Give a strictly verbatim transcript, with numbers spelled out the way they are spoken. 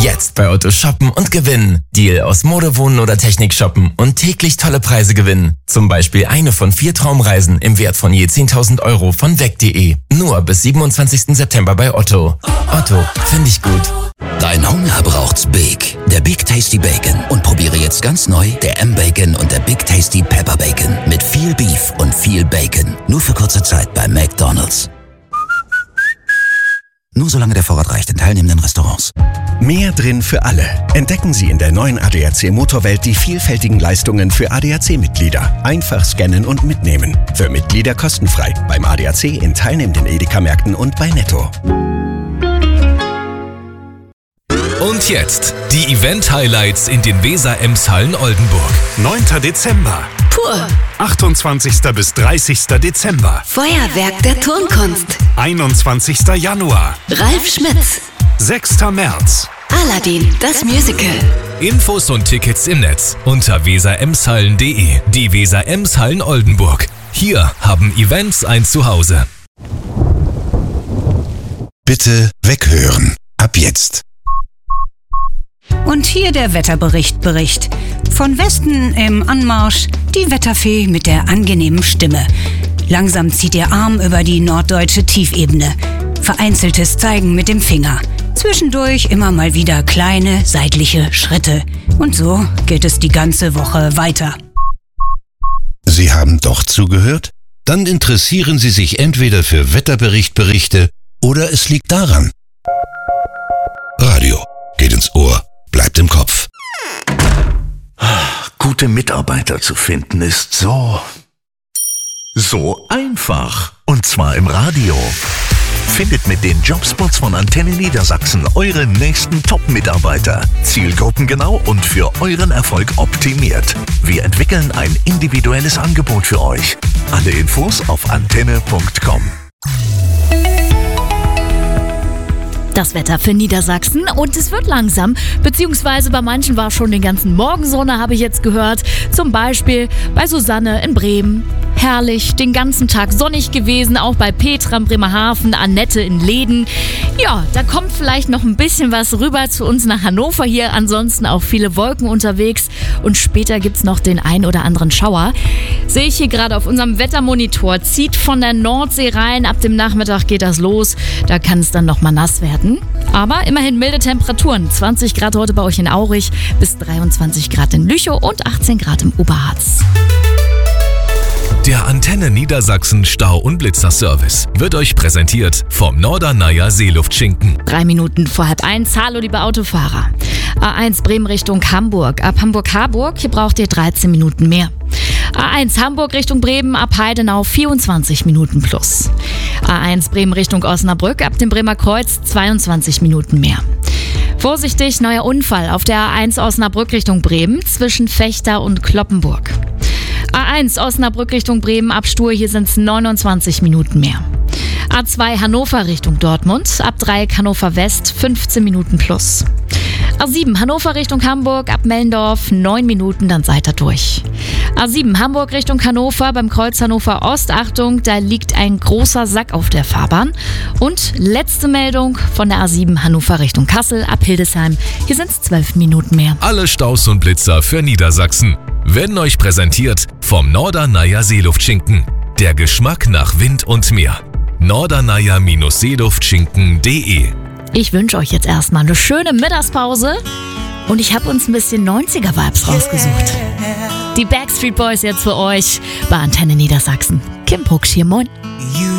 Jetzt bei Otto shoppen und gewinnen. Deal aus Mode, Wohnen oder Technik shoppen und täglich tolle Preise gewinnen. Zum Beispiel eine von vier Traumreisen im Wert von je zehntausend Euro von weg punkt de. Nur bis siebenundzwanzigsten September bei Otto. Otto, finde ich gut. Dein Hunger braucht's Big. Der Big Tasty Bacon. Und probiere jetzt ganz neu der M-Bacon und der Big Tasty Pepper Bacon. Mit viel Beef und viel Bacon. Nur für kurze Zeit bei McDonald's. Nur solange der Vorrat reicht in teilnehmenden Restaurants. Mehr drin für alle. Entdecken Sie in der neuen A D A C Motorwelt die vielfältigen Leistungen für A D A C-Mitglieder. Einfach scannen und mitnehmen. Für Mitglieder kostenfrei. Beim A D A C in teilnehmenden Edeka-Märkten und bei Netto. Und jetzt die Event-Highlights in den Weser-Emshallen Oldenburg. neunter Dezember. Pur. achtundzwanzigster bis dreißigster Dezember. Feuerwerk der Turnkunst. einundzwanzigster Januar. Ralf Schmitz. sechster März. Aladdin, das Musical. Infos und Tickets im Netz unter weser emshallen punkt de. Die Weser-Emshallen Oldenburg. Hier haben Events ein Zuhause. Bitte weghören. Ab jetzt. Und hier der Wetterbericht Bericht. Von Westen im Anmarsch die Wetterfee mit der angenehmen Stimme. Langsam zieht ihr Arm über die norddeutsche Tiefebene. Vereinzeltes Zeigen mit dem Finger. Zwischendurch immer mal wieder kleine seitliche Schritte. Und so geht es die ganze Woche weiter. Sie haben doch zugehört? Dann interessieren Sie sich entweder für Wetterberichtberichte oder es liegt daran. Radio geht ins Ohr, bleibt im Kopf. Gute Mitarbeiter zu finden ist so... so einfach. Und zwar im Radio. Findet mit den Jobspots von Antenne Niedersachsen eure nächsten Top-Mitarbeiter. Zielgruppengenau und für euren Erfolg optimiert. Wir entwickeln ein individuelles Angebot für euch. Alle Infos auf antenne punkt com. Das Wetter für Niedersachsen und es wird langsam, beziehungsweise bei manchen war schon den ganzen Morgen Sonne, habe ich jetzt gehört. Zum Beispiel bei Susanne in Bremen. Herrlich, den ganzen Tag sonnig gewesen, auch bei Petra in Bremerhaven, Annette in Leden. Ja, da kommt vielleicht noch ein bisschen was rüber zu uns nach Hannover hier. Ansonsten auch viele Wolken unterwegs und später gibt es noch den ein oder anderen Schauer. Sehe ich hier gerade auf unserem Wettermonitor, zieht von der Nordsee rein. Ab dem Nachmittag geht das los, da kann es dann nochmal nass werden. Aber immerhin milde Temperaturen. zwanzig Grad heute bei euch in Aurich, bis dreiundzwanzig Grad in Lüchow und achtzehn Grad im Oberharz. Der Antenne Niedersachsen Stau- und Blitzer-Service wird euch präsentiert vom Norderneier Seeluftschinken. Drei Minuten vor halb eins. Hallo, liebe Autofahrer. A eins Bremen Richtung Hamburg. Ab Hamburg-Harburg, hier braucht ihr dreizehn Minuten mehr. A eins Hamburg Richtung Bremen, ab Heidenau vierundzwanzig Minuten plus. A eins Bremen Richtung Osnabrück, ab dem Bremer Kreuz zweiundzwanzig Minuten mehr. Vorsichtig, neuer Unfall auf der A eins Osnabrück Richtung Bremen zwischen Vechta und Cloppenburg. A eins Osnabrück Richtung Bremen, ab Stur, hier sind es neunundzwanzig Minuten mehr. A zwei Hannover Richtung Dortmund, ab Dreieck Hannover West fünfzehn Minuten plus. A sieben Hannover Richtung Hamburg, ab Mellendorf neun Minuten, dann seid ihr durch. A sieben Hamburg Richtung Hannover, beim Kreuz Hannover Ost, Achtung, da liegt ein großer Sack auf der Fahrbahn. Und letzte Meldung von der A sieben Hannover Richtung Kassel, ab Hildesheim, hier sind es zwölf Minuten mehr. Alle Staus und Blitzer für Niedersachsen werden euch präsentiert vom Norderneier Seeluftschinken. Der Geschmack nach Wind und Meer. norderneier Seeluftschinken punkt de. Ich wünsche euch jetzt erstmal eine schöne Mittagspause und ich habe uns ein bisschen neunziger-Vibes rausgesucht. Die Backstreet Boys jetzt für euch bei Antenne Niedersachsen. Kim Pucksch hier, moin.